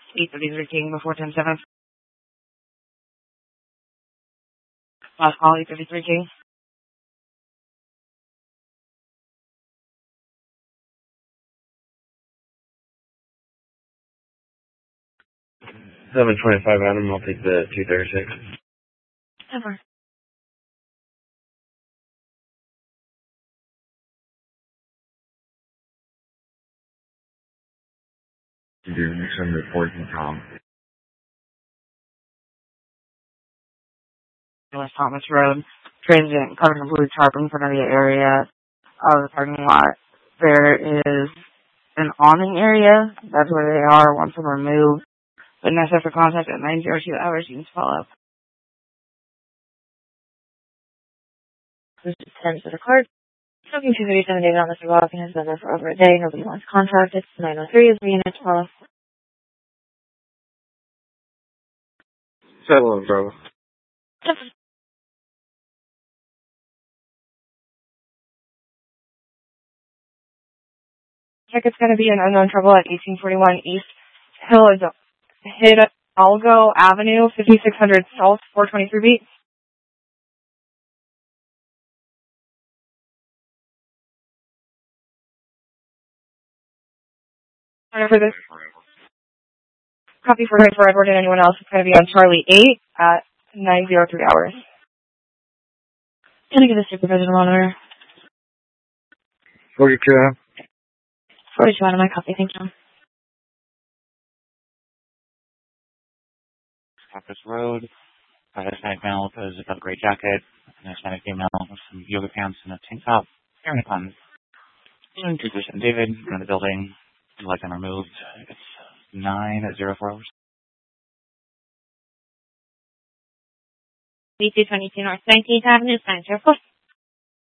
833 King before 10-7. Last call, 833 King. 725 Adam, I'll take the 236. Ever. Do next one report from Tom. West Thomas Road. Transient covered in blue tarp in front of the area of the parking lot. There is an awning area. That's where they are once they're removed. But necessary for contact at 902 hours. You can follow up. This is 10 for the card. Talking 237 David on Mr. Walking has been there for over a day. Nobody wants contact. It's 903 is the unit to follow. 7 Bravo. Ticket's going to be an unknown trouble at 1841 East Hidalgo Avenue, 5600 South, 423 beat. For this. Copy for Edward and anyone else. It's going to be on Charlie 8 at 903 hours. Can I get a supervision monitor? 42 Adam. 42 out of my copy, thank you. Campus Road. A Hispanic male with a zip-up gray jacket. An Hispanic female with some yoga pants and a tank top. Aaron Clemens. 237 David in the building. Would like them removed. It's 9:04 hours. B222 North 19th Avenue, 904.